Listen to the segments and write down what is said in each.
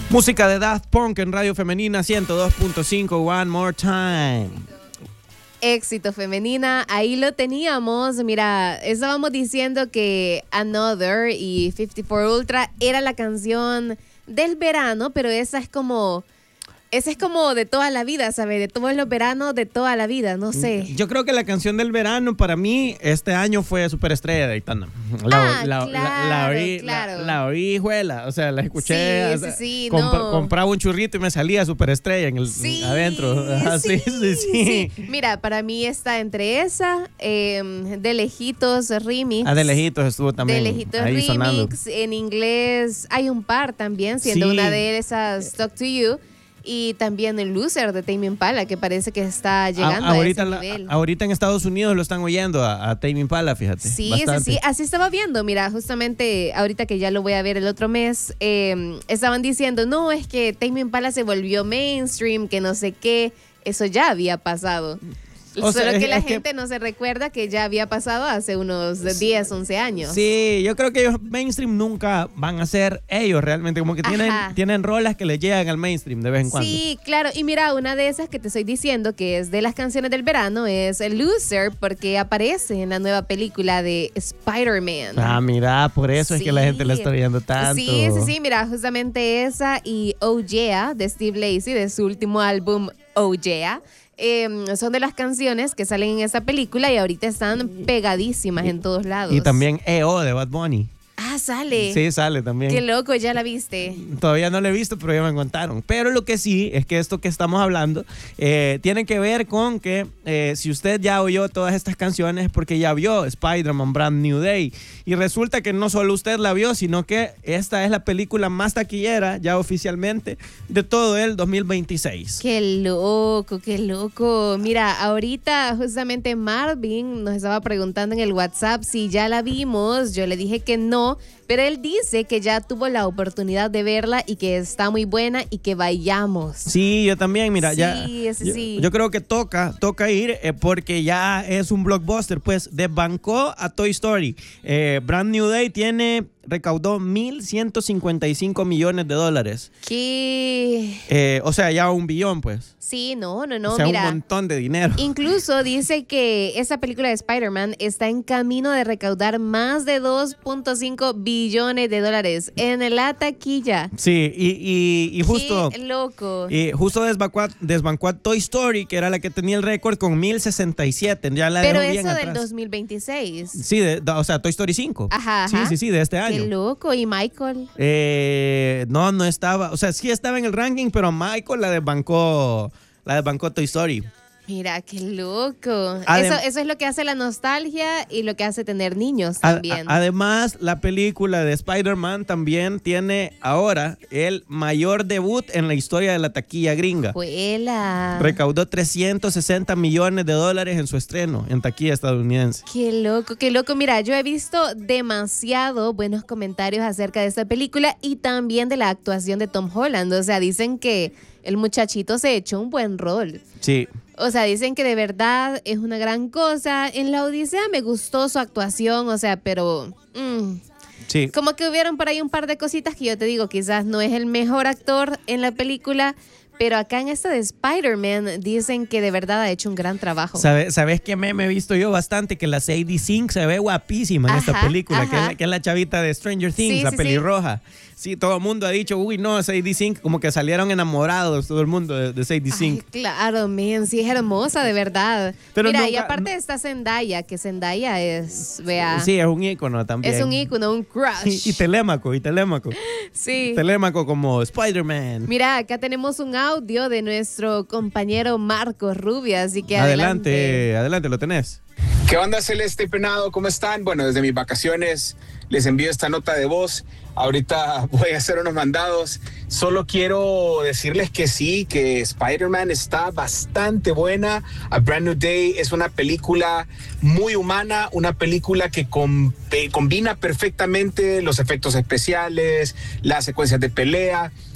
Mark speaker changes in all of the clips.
Speaker 1: Música de Daft Punk en Radio Femenina 102.5, One More Time.
Speaker 2: Éxito femenina, ahí lo teníamos. Mira, estábamos diciendo que Another y 54 Ultra era la canción del verano, pero esa es como de toda la vida, ¿sabes? De todos los veranos, de toda la vida, no sé.
Speaker 1: Yo creo que la canción del verano para mí este año fue Superestrella de Aitana. La oí, juela, o sea, la escuché.
Speaker 2: Sí,
Speaker 1: compraba un churrito y me salía Superestrella en el adentro. Sí.
Speaker 2: Mira, para mí está entre esa, De Lejitos Remix.
Speaker 1: De Lejitos estuvo también.
Speaker 2: De Lejitos
Speaker 1: ahí
Speaker 2: Remix,
Speaker 1: sonando.
Speaker 2: En inglés hay un par también, siendo una de esas Talk to You. Y también el Loser de Tame Impala, que parece que está llegando a ese nivel.
Speaker 1: Ahorita en Estados Unidos lo están oyendo a Tame Impala, fíjate.
Speaker 2: Sí,
Speaker 1: bastante.
Speaker 2: sí, así estaba viendo. Mira, justamente ahorita que ya lo voy a ver el otro mes, estaban diciendo, no, es que Tame Impala se volvió mainstream, que no sé qué. Eso ya había pasado. Solo que la gente no se recuerda que ya había pasado hace unos 10, 11 años.
Speaker 1: Sí, yo creo que ellos mainstream nunca van a ser ellos realmente, como que tienen rolas que les llegan al mainstream de vez en cuando.
Speaker 2: Sí, claro, y mira, una de esas que te estoy diciendo que es de las canciones del verano es el Loser, porque aparece en la nueva película de Spider-Man.
Speaker 1: Mira, por eso es que la gente la está viendo tanto.
Speaker 2: Sí, mira, justamente esa y Oh Yeah de Steve Lacy, de su último álbum Oh Yeah. Son de las canciones que salen en esa película y ahorita están pegadísimas en todos lados.
Speaker 1: Y también EO de Bad Bunny.
Speaker 2: Sale.
Speaker 1: Sí, sale también.
Speaker 2: Qué loco, ¿ya la viste?
Speaker 1: Todavía no la he visto, pero ya me contaron. Pero lo que sí es que esto que estamos hablando tiene que ver con que si usted ya oyó todas estas canciones es porque ya vio Spider-Man Brand New Day. Y resulta que no solo usted la vio, sino que esta es la película más taquillera ya oficialmente de todo el 2026.
Speaker 2: Qué loco, qué loco. Mira, ahorita justamente Marvin nos estaba preguntando en el WhatsApp si ya la vimos. Yo le dije que no. Pero él dice que ya tuvo la oportunidad de verla y que está muy buena y que vayamos.
Speaker 1: Sí, yo también, mira,
Speaker 2: sí.
Speaker 1: Yo creo que toca ir porque ya es un blockbuster, pues desbancó a Toy Story. Brand New Day recaudó $1,155 millones.
Speaker 2: ¿Qué?
Speaker 1: O sea, ya $1 billón, pues.
Speaker 2: Sí, no,
Speaker 1: o sea,
Speaker 2: mira.
Speaker 1: Un montón de dinero.
Speaker 2: Incluso dice que esa película de Spider-Man está en camino de recaudar más de $2.5 billones en la taquilla.
Speaker 1: Sí, y justo...
Speaker 2: ¡Qué loco!
Speaker 1: Y justo desbancó a Toy Story, que era la que tenía el récord con 1,067. Ya la
Speaker 2: Pero
Speaker 1: dejó bien
Speaker 2: eso
Speaker 1: atrás.
Speaker 2: del 2026.
Speaker 1: Sí, o sea, Toy Story 5.
Speaker 2: Ajá.
Speaker 1: Sí, de este año.
Speaker 2: ¡Qué loco! ¿Y Michael?
Speaker 1: No estaba. O sea, sí estaba en el ranking, pero Michael la desbancó Toy Story.
Speaker 2: Mira, qué loco. Eso es lo que hace la nostalgia y lo que hace tener niños también.
Speaker 1: Además, la película de Spider-Man también tiene ahora el mayor debut en la historia de la taquilla gringa.
Speaker 2: ¡Juela!
Speaker 1: Recaudó $360 millones en su estreno en taquilla estadounidense.
Speaker 2: Qué loco. Mira, yo he visto demasiado buenos comentarios acerca de esta película y también de la actuación de Tom Holland. O sea, dicen que el muchachito se echó un buen rol.
Speaker 1: Sí.
Speaker 2: O sea, dicen que de verdad es una gran cosa. En La Odisea me gustó su actuación, o sea, pero...
Speaker 1: Sí.
Speaker 2: Como que hubieron por ahí un par de cositas que yo te digo, quizás no es el mejor actor en la película, pero acá en esta de Spider-Man dicen que de verdad ha hecho un gran trabajo.
Speaker 1: ¿Sabes qué me he visto yo bastante? Que la Sadie Sink se ve guapísima en esta película, que es la chavita de Stranger Things, la pelirroja. Sí, todo el mundo ha dicho, uy, no, Sadie Sink, como que salieron enamorados todo el mundo de Sadie Sink.
Speaker 2: Claro, sí es hermosa, de verdad.
Speaker 1: Pero
Speaker 2: mira, y aparte está Zendaya, que Zendaya es, vea.
Speaker 1: Sí, es un ícono también.
Speaker 2: Es un ícono, un crush.
Speaker 1: Y Telémaco.
Speaker 2: Sí.
Speaker 1: Telémaco como Spider-Man.
Speaker 2: Mira, acá tenemos un audio de nuestro compañero Marcos Rubia, así que
Speaker 1: adelante, lo tenés.
Speaker 3: ¿Qué onda, Celeste y Penado? ¿Cómo están? Bueno, desde mis vacaciones les envío esta nota de voz. Ahorita voy a hacer unos mandados. Solo quiero decirles que sí, que Spider-Man está bastante buena. A Brand New Day es una película muy humana, una película que combina perfectamente los efectos especiales, las secuencias de pelea.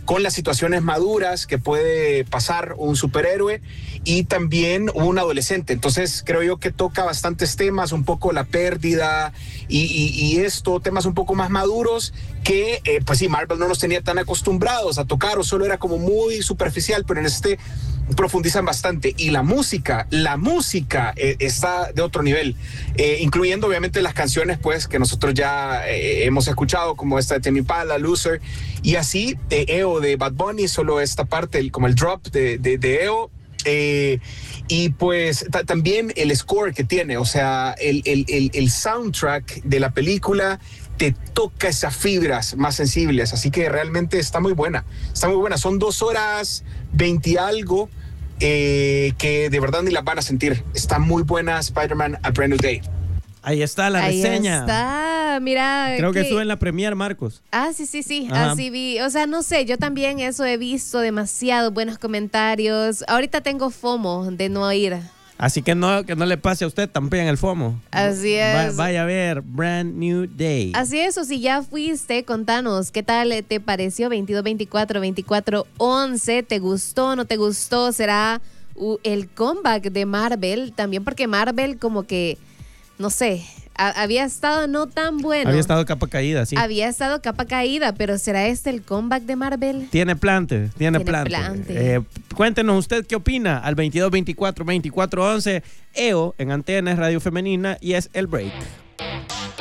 Speaker 3: con las situaciones maduras que puede pasar un superhéroe y también un adolescente. Entonces creo yo que toca bastantes temas, un poco la pérdida y esto, temas un poco más maduros que pues sí, Marvel no nos tenía tan acostumbrados a tocar, o solo era como muy superficial, pero en este profundizan bastante. Y la música está de otro nivel, incluyendo obviamente las canciones pues que nosotros ya hemos escuchado, como esta de Tame Impala, Loser, y así de EO de Bad Bunny, solo esta parte, como el drop de EO. Y pues también el score que tiene, o sea, el soundtrack de la película te toca esas fibras más sensibles, así que realmente está muy buena, son 2 horas 20 y algo, que de verdad ni las van a sentir. Está muy buena Spider-Man A Brand New Day.
Speaker 1: Ahí está la reseña.
Speaker 2: Ahí está, mira.
Speaker 1: Creo que sube en la premier, Marcos.
Speaker 2: Sí,
Speaker 1: Ajá.
Speaker 2: así vi. O sea, no sé, yo también eso he visto, demasiados buenos comentarios. Ahorita tengo FOMO de no ir.
Speaker 1: Así que no le pase a usted también el FOMO.
Speaker 2: Así es.
Speaker 1: Vaya a ver Brand New Day.
Speaker 2: Así es, o si ya fuiste, contanos, ¿qué tal te pareció? 22-24-24-11, ¿te gustó, no te gustó? ¿Será el comeback de Marvel? También porque Marvel como que, no sé, había estado no tan bueno.
Speaker 1: Había estado capa caída, sí.
Speaker 2: Había estado capa caída, pero ¿será este el comeback de Marvel?
Speaker 1: Tiene plante. Cuéntenos usted qué opina al 22-24-24-11, EO en Antenas Radio Femenina, y es el break.